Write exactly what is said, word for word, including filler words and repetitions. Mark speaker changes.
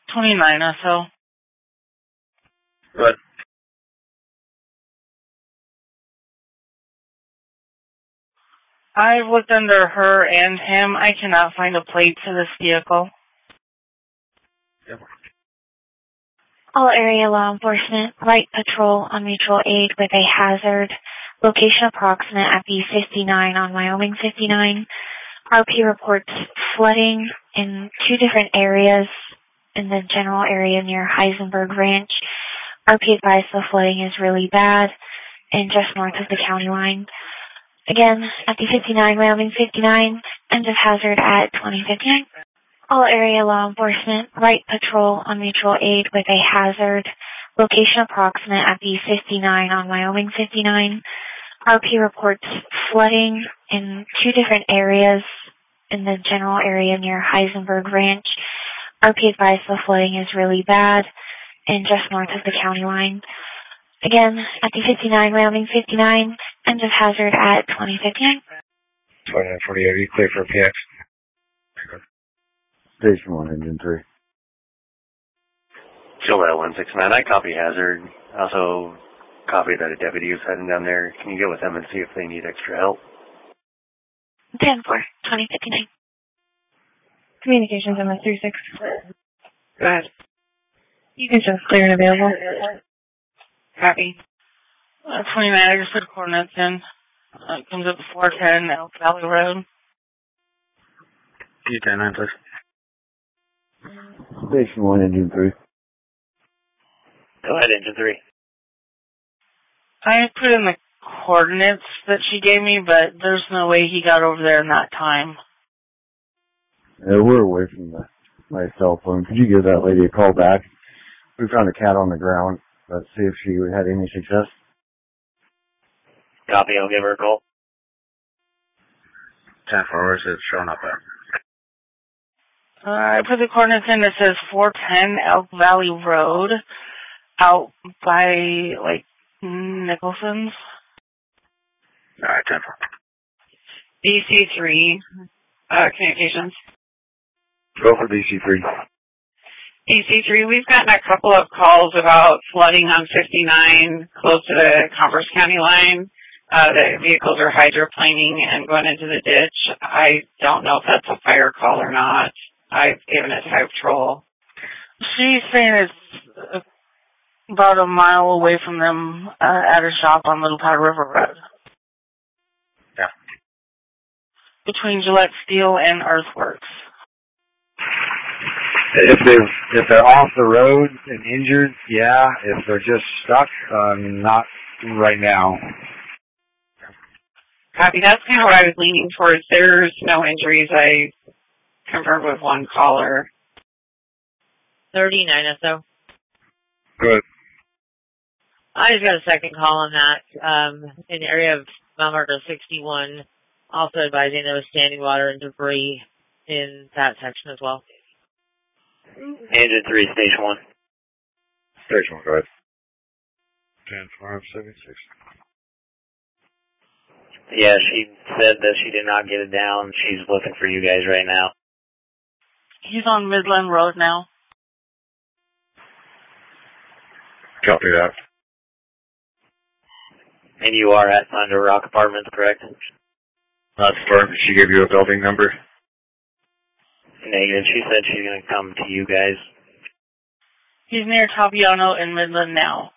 Speaker 1: twenty-nine or so.
Speaker 2: Good.
Speaker 1: I've looked under her and him. I cannot find a plate to this vehicle.
Speaker 2: Yep.
Speaker 3: All area law enforcement, light patrol on mutual aid with a hazard. Location approximate at B fifty-nine on Wyoming fifty-nine. R P reports flooding in two different areas in the general area near Heisenberg Ranch. R P advised the flooding is really bad and just north of the county line. Again, at B fifty-nine, Wyoming fifty-nine, end of hazard at twenty fifty-nine. All area law enforcement, light patrol on mutual aid with a hazard. Location approximate at B fifty-nine on Wyoming fifty-nine. R P reports flooding in two different areas in the general area near Heisenberg Ranch. R P advised the flooding is really bad and just north of the county line. Again, at B fifty-nine, Wyoming fifty-nine, end of hazard at twenty fifty-nine.
Speaker 2: twenty-nine forty-eight, are you clear for P X?
Speaker 4: Station one, engine three.
Speaker 5: Gillette one six nine, I copy hazard. Also copy that a deputy is heading down there. Can you get with them and see if they need extra help?
Speaker 3: ten four, twenty fifty-nine.
Speaker 6: Communications M S three six.
Speaker 1: Go ahead.
Speaker 6: You can just clear and available.
Speaker 1: Copy. Uh, twenty-nine, I just put coordinates in. Uh, it comes up four ten Elk Valley Road.
Speaker 2: Can you ten nine, please?
Speaker 4: Station one, engine three.
Speaker 5: Go ahead, engine three.
Speaker 1: I put in the coordinates that she gave me, but there's no way he got over there in that time.
Speaker 4: Yeah, we're away from the, my cell phone. Could you give that lady a call back? We found a cat on the ground. Let's see if she had any success.
Speaker 5: Copy, I'll give her a call.
Speaker 2: ten four, where's it showing up at?
Speaker 1: Uh, I put the coordinates in. It says four ten Elk Valley Road, out by, like, Nicholson's.
Speaker 2: Alright, ten four.
Speaker 6: B C three, uh, communications.
Speaker 2: Go for B C three.
Speaker 6: B C three, we've gotten a couple of calls about flooding on fifty-nine close to the Converse County line. Uh, the vehicles are hydroplaning and going into the ditch. I don't know if that's a fire call or not. I've given it to Highway Patrol.
Speaker 1: She's saying it's about a mile away from them uh, at her shop on Little Powder River Road.
Speaker 2: Yeah.
Speaker 1: Between Gillette Steel and Earthworks.
Speaker 2: If they're, if they're off the road and injured, yeah. If they're just stuck, um, not right now.
Speaker 6: Copy. That's kind of what I was leaning towards. There's no injuries. I confirmed with one caller.
Speaker 7: thirty-nine S O.
Speaker 2: Good.
Speaker 7: I just got a second call on that. Um, in the area of mile marker sixty-one, also advising there was standing water and debris in that section as well.
Speaker 5: Engine three, station one.
Speaker 2: Station one, go ahead. ten five seventy-six.
Speaker 5: Yeah, she said that she did not get it down. She's looking for you guys right now.
Speaker 1: He's on Midland Road now.
Speaker 2: Copy that.
Speaker 5: And you are at Thunder Rock Apartments, correct?
Speaker 2: That's correct. Did she give you a building number?
Speaker 5: Negative. She said she's going to come to you guys.
Speaker 1: He's near Tapiano in Midland now.